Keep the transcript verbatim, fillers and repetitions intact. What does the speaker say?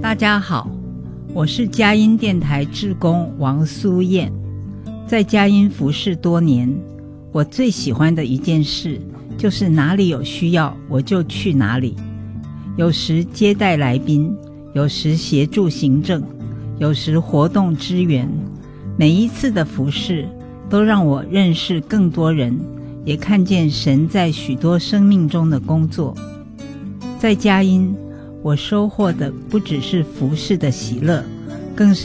大家好，我是佳音电台志工王苏燕。在佳音服侍多年，我最喜欢的一件事就是哪里有需要我就去哪里，有时接待来宾，有时协助行政，有时活动支援。每一次的服侍都让我认识更多人，也看见神在许多生命中的工作。在佳音，我收获的不只是服侍的喜乐，更是